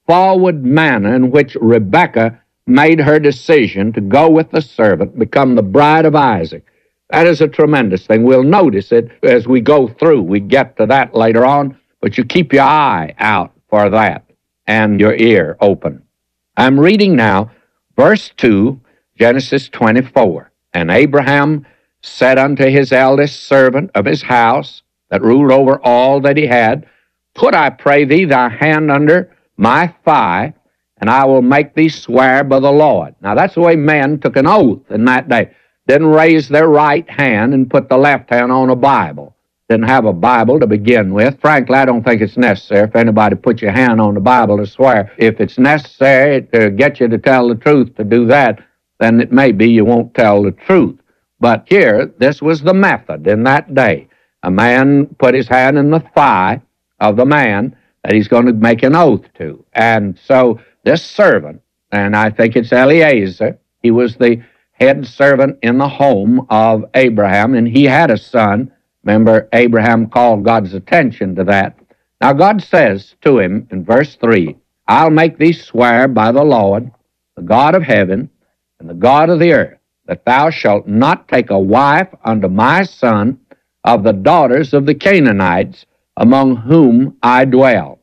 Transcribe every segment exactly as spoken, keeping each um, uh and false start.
forward manner in which Rebekah made her decision to go with the servant, become the bride of Isaac. That is a tremendous thing. We'll notice it as we go through. We get to that later on, but you keep your eye out for that and your ear open. I'm reading now verse two, Genesis twenty-four. And Abraham said unto his eldest servant of his house, that ruled over all that he had, Put, I pray thee, thy hand under my thigh, and I will make thee swear by the Lord. Now, that's the way men took an oath in that day. Didn't raise their right hand and put the left hand on a Bible. Didn't have a Bible to begin with. Frankly, I don't think it's necessary if anybody puts your hand on the Bible to swear. If it's necessary to get you to tell the truth to do that, then it may be you won't tell the truth. But here, this was the method in that day. A man put his hand in the thigh of the man that he's going to make an oath to. And so this servant, and I think it's Eliezer, he was the head servant in the home of Abraham, and he had a son. Remember, Abraham called God's attention to that. Now, God says to him in verse three, I'll make thee swear by the Lord, the God of heaven, and the God of the earth, that thou shalt not take a wife unto my son of the daughters of the Canaanites, among whom I dwell.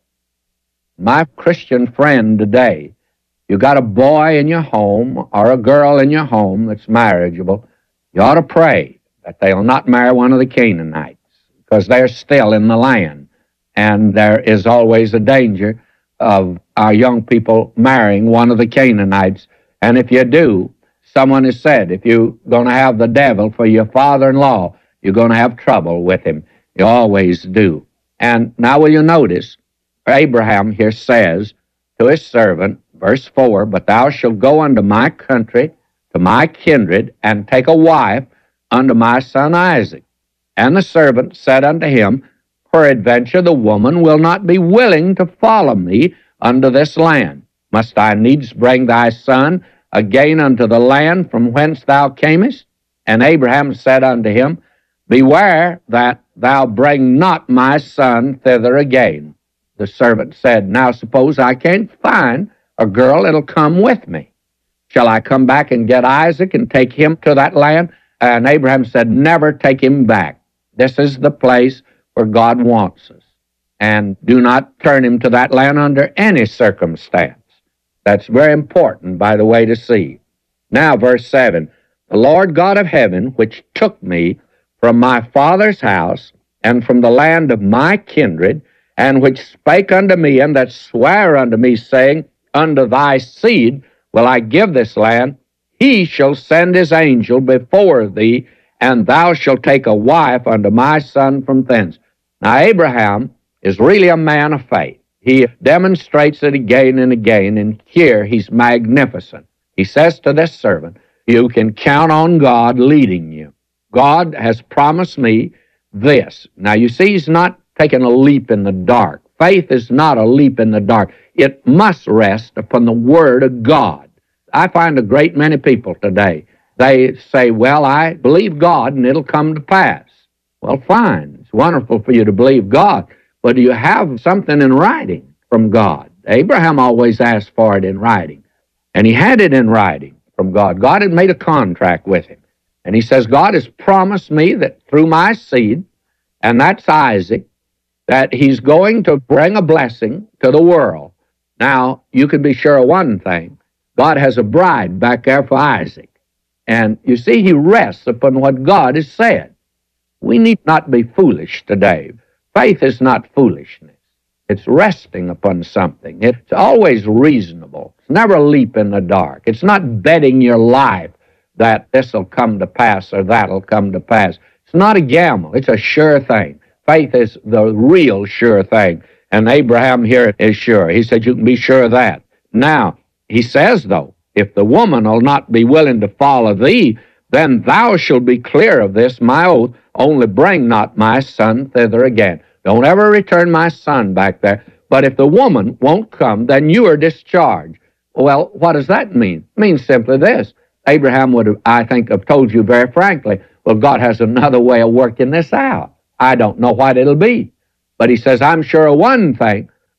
My Christian friend today, you got a boy in your home or a girl in your home that's marriageable, you ought to pray that they'll not marry one of the Canaanites, because they're still in the land, and there is always a danger of our young people marrying one of the Canaanites. And if you do, someone has said, if you're going to have the devil for your father-in-law, you're going to have trouble with him. You always do. And now will you notice, Abraham here says to his servant, verse four, But thou shalt go unto my country, to my kindred, and take a wife unto my son Isaac. And the servant said unto him, Peradventure the woman will not be willing to follow me unto this land. Must I needs bring thy son again unto the land from whence thou camest? And Abraham said unto him, Beware that thou bring not my son thither again. The servant said, Now suppose I can't find a girl that'll come with me. Shall I come back and get Isaac and take him to that land? And Abraham said, Never take him back. This is the place where God wants us. And do not turn him to that land under any circumstance. That's very important, by the way, to see. Now, verse seven, The Lord God of heaven, which took me from my father's house and from the land of my kindred, and which spake unto me, and that sware unto me, saying, Unto thy seed will I give this land, he shall send his angel before thee, and thou shalt take a wife unto my son from thence. Now, Abraham is really a man of faith. He demonstrates it again and again, and here he's magnificent. He says to this servant, You can count on God leading you. God has promised me this. Now, you see, he's not taking a leap in the dark. Faith is not a leap in the dark. It must rest upon the Word of God. I find a great many people today, they say, well, I believe God and it'll come to pass. Well, fine. It's wonderful for you to believe God, but do you have something in writing from God? Abraham always asked for it in writing, and he had it in writing from God. God had made a contract with him, and he says, God has promised me that through my seed, and that's Isaac, that he's going to bring a blessing to the world. Now, you can be sure of one thing. God has a bride back there for Isaac. And you see, he rests upon what God has said. We need not be foolish today. Faith is not foolishness. It's resting upon something. It's always reasonable. It's never a leap in the dark. It's not betting your life that this will come to pass or that will come to pass. It's not a gamble. It's a sure thing. Faith is the real sure thing. And Abraham here is sure. He said, you can be sure of that. Now, he says, though, if the woman will not be willing to follow thee, then thou shalt be clear of this, my oath, only bring not my son thither again. Don't ever return my son back there. But if the woman won't come, then you are discharged. Well, what does that mean? It means simply this. Abraham would have, I think, have told you very frankly, well, God has another way of working this out. I don't know what it'll be. But he says, I'm sure of one thing.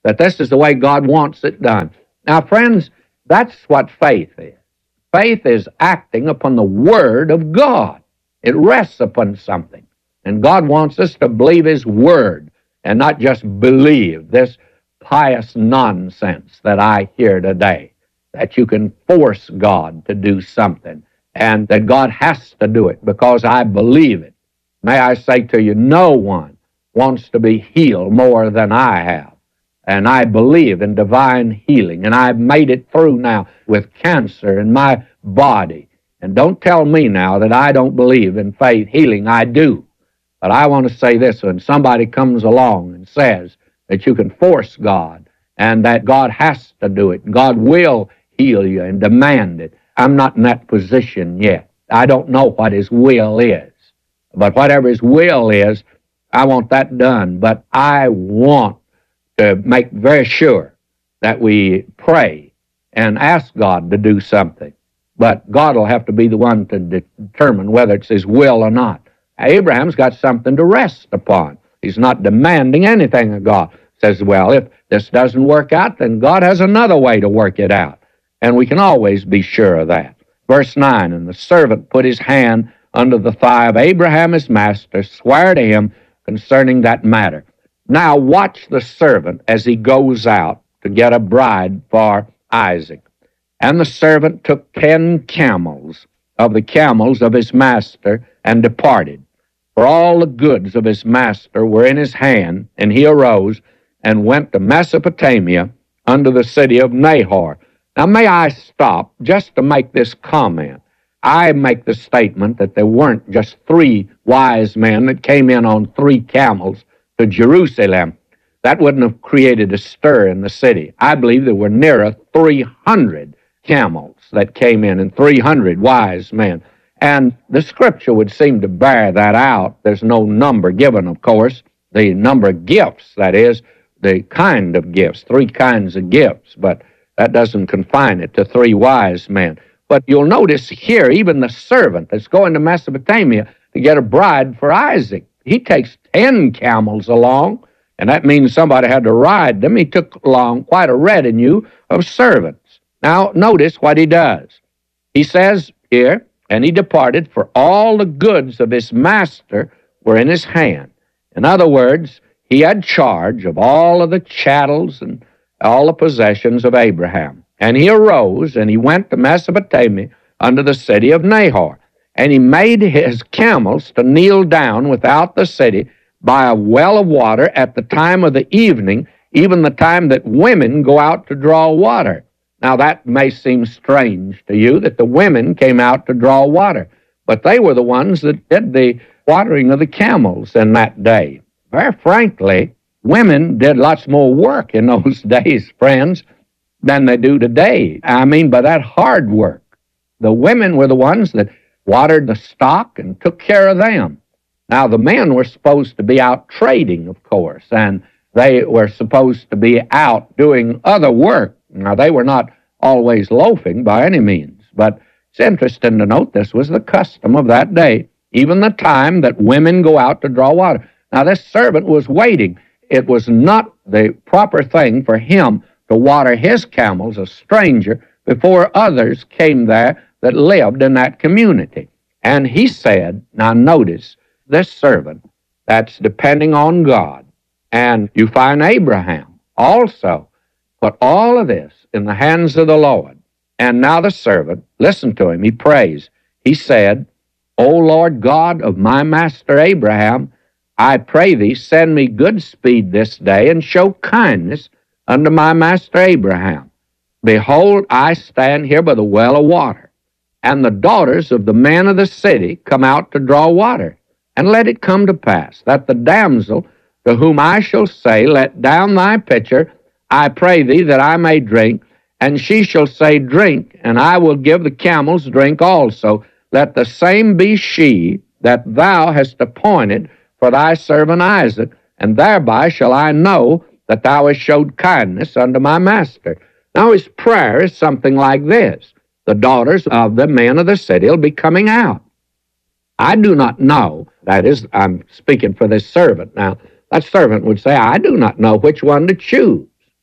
that this is the way God wants it done. Now, friends, that's what faith is. Faith is acting upon the Word of God. It rests upon something. And God wants us to believe His Word and not just believe this pious nonsense that I hear today, that you can force God to do something and that God has to do it because I believe it. May I say to you, no one wants to be healed more than I have. And I believe in divine healing, and I've made it through now with cancer in my body. And don't tell me now that I don't believe in faith healing. I do. But I want to say this, when somebody comes along and says that you can force God and that God has to do it, God will heal you and demand it, I'm not in that position yet. I don't know what His will is. But whatever His will is, I want that done. But I want to make very sure that we pray and ask God to do something. But God will have to be the one to determine whether it's His will or not. Abraham's got something to rest upon. He's not demanding anything of God. Says, well, if this doesn't work out, then God has another way to work it out. And we can always be sure of that. Verse nine, and the servant put his hand under the thigh of Abraham his master, sware to him concerning that matter. Now watch the servant as he goes out to get a bride for Isaac. And the servant took ten camels of the camels of his master and departed. For all the goods of his master were in his hand, and he arose and went to Mesopotamia unto the city of Nahor. Now may I stop just to make this comment. I make the statement that there weren't just three wise men that came in on three camels to Jerusalem. That wouldn't have created a stir in the city. I believe there were nearer three hundred camels that came in and three hundred wise men. And the Scripture would seem to bear that out. There's no number given, of course. The number of gifts, that is, the kind of gifts, three kinds of gifts, but that doesn't confine it to three wise men. But you'll notice here, even the servant that's going to Mesopotamia to get a bride for Isaac, he takes ten camels along, and that means somebody had to ride them. He took along quite a retinue of servants. Now, notice what he does. He says here, and he departed, for all the goods of his master were in his hand. In other words, he had charge of all of the chattels and all the possessions of Abraham. And he arose, and he went to Mesopotamia unto the city of Nahor. And he made his camels to kneel down without the city by a well of water at the time of the evening, even the time that women go out to draw water. Now, that may seem strange to you that the women came out to draw water, but they were the ones that did the watering of the camels in that day. Very frankly, women did lots more work in those days, friends, than they do today. I mean, by that hard work. The women were the ones that watered the stock and took care of them. Now, the men were supposed to be out trading, of course, and they were supposed to be out doing other work. Now, they were not always loafing by any means, but it's interesting to note this was the custom of that day, even the time that women go out to draw water. Now, this servant was waiting. It was not the proper thing for him to water his camels, a stranger, before others came there that lived in that community. And he said, now notice, this servant that's depending on God, and you find Abraham also put all of this in the hands of the Lord. And now the servant, listen to him, he prays. He said, O Lord God of my master Abraham, I pray thee, send me good speed this day, and show kindness unto my master Abraham. Behold, I stand here by the well of water, and the daughters of the men of the city come out to draw water. And let it come to pass that the damsel to whom I shall say, Let down thy pitcher, I pray thee, that I may drink, and she shall say, Drink, and I will give the camels drink also. Let the same be she that thou hast appointed for thy servant Isaac, and thereby shall I know that thou hast showed kindness unto my master. Now his prayer is something like this. The daughters of the men of the city will be coming out. I do not know, that is, I'm speaking for this servant now, that servant would say, I do not know which one to choose.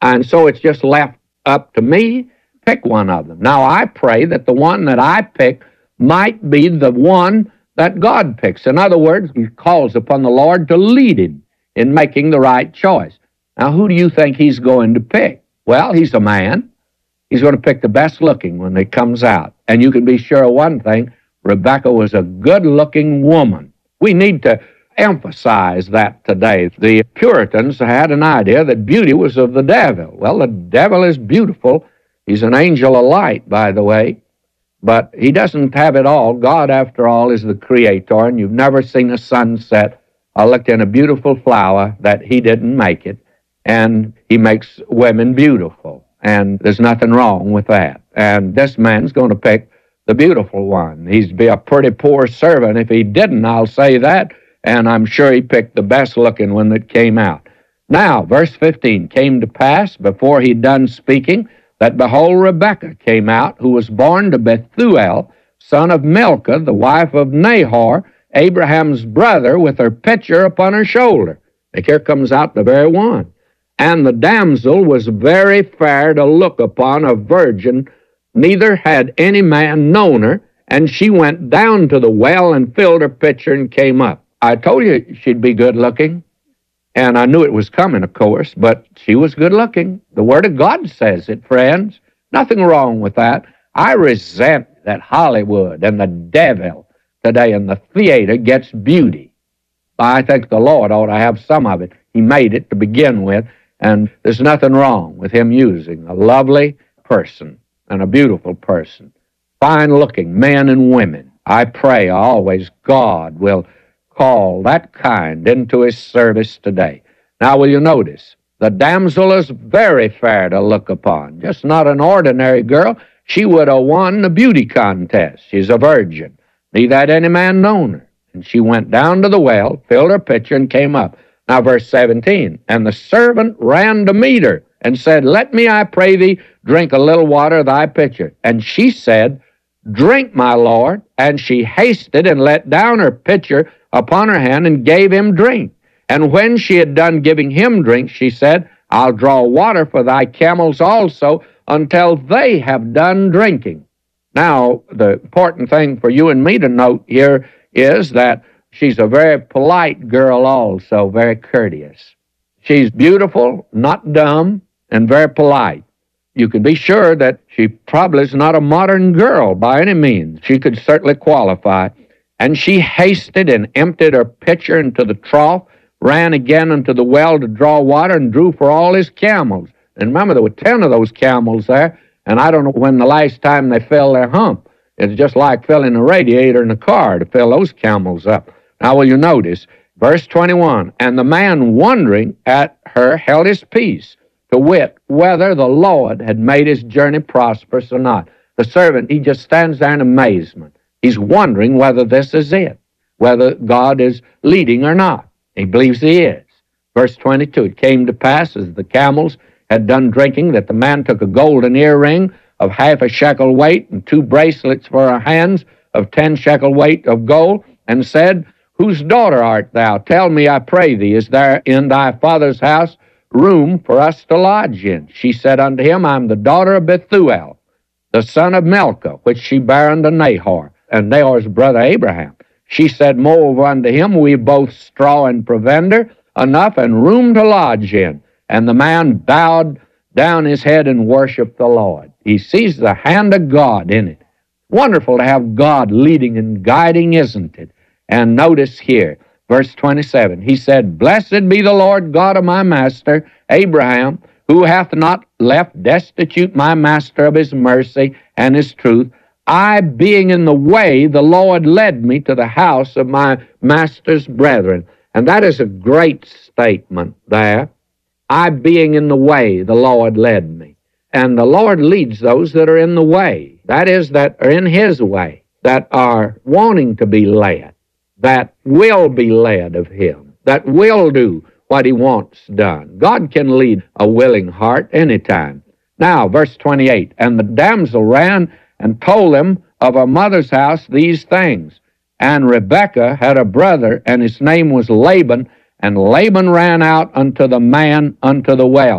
And so it's just left up to me. Pick one of them. Now, I pray that the one that I pick might be the one that God picks. In other words, he calls upon the Lord to lead him in making the right choice. Now, who do you think he's going to pick? Well, he's a man. He's going to pick the best looking when it comes out. And you can be sure of one thing, Rebekah was a good-looking woman. We need to emphasize that today. The Puritans had an idea that beauty was of the devil. Well, the devil is beautiful. He's an angel of light, by the way. But he doesn't have it all. God, after all, is the creator, and you've never seen a sunset or looked in a beautiful flower that he didn't make it. And he makes women beautiful, and there's nothing wrong with that. And this man's going to pick the beautiful one. He'd be a pretty poor servant if he didn't, I'll say that, and I'm sure he picked the best-looking one that came out. Now, verse fifteen, came to pass, before he'd done speaking, that behold, Rebekah came out, who was born to Bethuel, son of Milcah, the wife of Nahor, Abraham's brother, with her pitcher upon her shoulder. Like, here comes out the very one. And the damsel was very fair to look upon, a virgin, neither had any man known her, and she went down to the well and filled her pitcher and came up. I told you she'd be good-looking, and I knew it was coming, of course, but she was good-looking. The Word of God says it, friends. Nothing wrong with that. I resent that Hollywood and the devil today in the theater gets beauty. I think the Lord ought to have some of it. He made it to begin with, and there's nothing wrong with him using a lovely person and a beautiful person, fine-looking men and women. I pray always God will call that kind into his service today. Now, will you notice, the damsel is very fair to look upon, just not an ordinary girl. She would have won the beauty contest. She's a virgin. Neither had any man known her. And she went down to the well, filled her pitcher, and came up. Now, verse seventeen, and the servant ran to meet her and said, Let me, I pray thee, drink a little water of thy pitcher. And she said, Drink, my lord. And she hasted and let down her pitcher upon her hand and gave him drink. And when she had done giving him drink, she said, I'll draw water for thy camels also until they have done drinking. Now, the important thing for you and me to note here is that she's a very polite girl also, very courteous. She's beautiful, not dumb, and very polite. You can be sure that she probably is not a modern girl by any means. She could certainly qualify. And she hasted and emptied her pitcher into the trough, ran again into the well to draw water, and drew for all his camels. And remember, there were ten of those camels there, and I don't know when the last time they filled their hump. It's just like filling a radiator in a car to fill those camels up. Now, will you notice, verse twenty-one, and the man wondering at her held his peace, to wit, whether the Lord had made his journey prosperous or not. The servant, he just stands there in amazement. He's wondering whether this is it, whether God is leading or not. He believes he is. Verse twenty-two, it came to pass as the camels had done drinking that the man took a golden earring of half a shekel weight and two bracelets for her hands of ten shekel weight of gold, and said, Whose daughter art thou? Tell me, I pray thee, is there in thy father's house room for us to lodge in? She said unto him, I am the daughter of Bethuel, the son of Milcah, which she bare unto Nahor, and Nahor's brother Abraham. She said, Moreover unto him, we both straw and provender enough, and room to lodge in. And the man bowed down his head and worshiped the Lord. He sees the hand of God in it. Wonderful to have God leading and guiding, isn't it? And notice here, verse twenty-seven, he said, Blessed be the Lord God of my master, Abraham, who hath not left destitute my master of his mercy and his truth. I, being in the way, the Lord led me to the house of my master's brethren. And that is a great statement there. I, being in the way, the Lord led me. And the Lord leads those that are in the way. That is, that are in his way, that are wanting to be led, that will be led of him, that will do what he wants done. God can lead a willing heart anytime. Now, verse twenty-eight, and the damsel ran and told them of her mother's house these things. And Rebekah had a brother, and his name was Laban, and Laban ran out unto the man unto the well.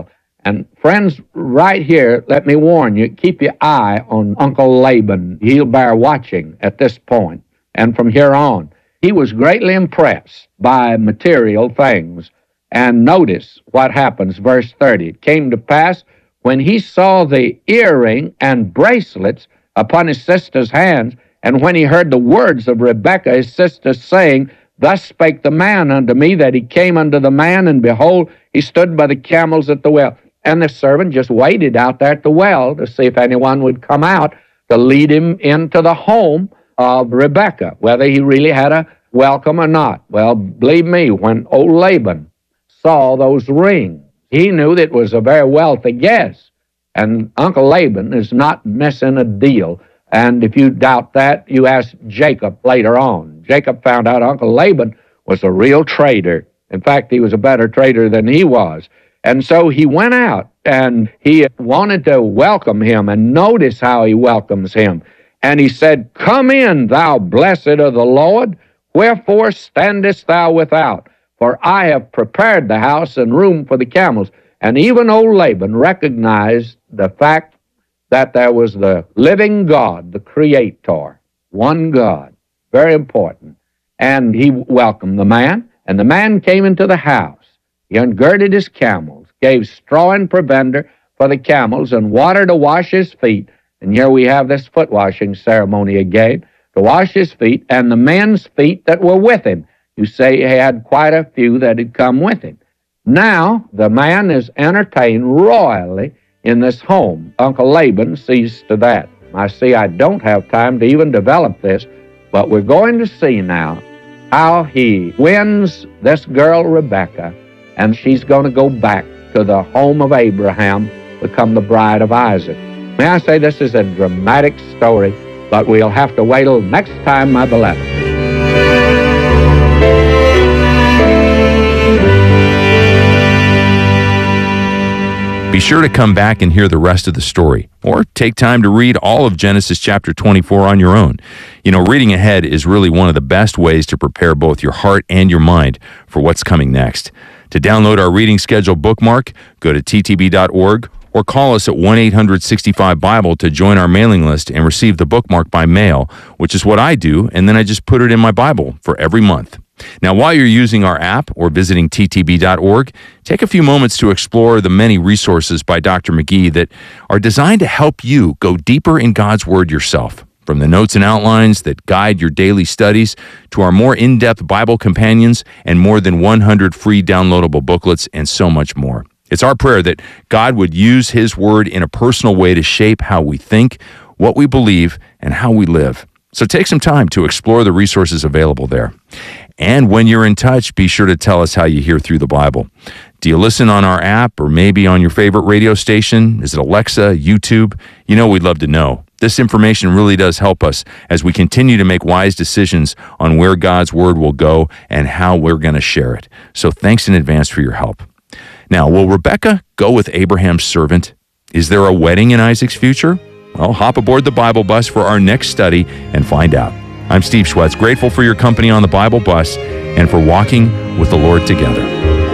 And friends, right here, let me warn you, keep your eye on Uncle Laban. He'll bear watching at this point. And from here on, he was greatly impressed by material things. And notice what happens, verse thirty. It came to pass when he saw the earring and bracelets upon his sister's hands, and when he heard the words of Rebekah his sister, saying, Thus spake the man unto me, that he came unto the man, and behold, he stood by the camels at the well. And the servant just waited out there at the well to see if anyone would come out to lead him into the home of Rebekah, whether he really had a welcome or not. Well, believe me, when old Laban saw those rings, he knew that it was a very wealthy guest. And Uncle Laban is not missing a deal. And if you doubt that, you ask Jacob later on. Jacob found out Uncle Laban was a real trader. In fact, he was a better trader than he was. And so he went out, and he wanted to welcome him, and notice how he welcomes him. And he said, Come in, thou blessed of the Lord, wherefore standest thou without? For I have prepared the house and room for the camels. And even old Laban recognized the fact that there was the living God, the Creator, one God, very important. And he welcomed the man, and the man came into the house. He ungirded his camels, gave straw and provender for the camels, and water to wash his feet. And here we have this foot washing ceremony again, to wash his feet, and the men's feet that were with him. You say he had quite a few that had come with him. Now the man is entertained royally in this home. Uncle Laban sees to that. I see I don't have time to even develop this, but we're going to see now how he wins this girl Rebekah, and she's going to go back to the home of Abraham, become the bride of Isaac. May I say this is a dramatic story, but we'll have to wait till next time, my beloved. Be sure to come back and hear the rest of the story, or take time to read all of Genesis chapter twenty-four on your own. You know, reading ahead is really one of the best ways to prepare both your heart and your mind for what's coming next. To download our reading schedule bookmark, go to t t b dot org or call us at one eight hundred sixty-five Bible to join our mailing list and receive the bookmark by mail, which is what I do, and then I just put it in my Bible for every month. Now, while you're using our app or visiting t t b dot org, take a few moments to explore the many resources by Doctor McGee that are designed to help you go deeper in God's Word yourself. From the notes and outlines that guide your daily studies to our more in-depth Bible companions and more than one hundred free downloadable booklets and so much more. It's our prayer that God would use His Word in a personal way to shape how we think, what we believe, and how we live. So take some time to explore the resources available there. And when you're in touch, be sure to tell us how you hear through the Bible. Do you listen on our app or maybe on your favorite radio station? Is it Alexa, YouTube? You know, we'd love to know. This information really does help us as we continue to make wise decisions on where God's Word will go and how we're going to share it. So thanks in advance for your help. Now, will Rebekah go with Abraham's servant? Is there a wedding in Isaac's future? Well, hop aboard the Bible bus for our next study and find out. I'm Steve Schwetz, grateful for your company on the Bible bus and for walking with the Lord together.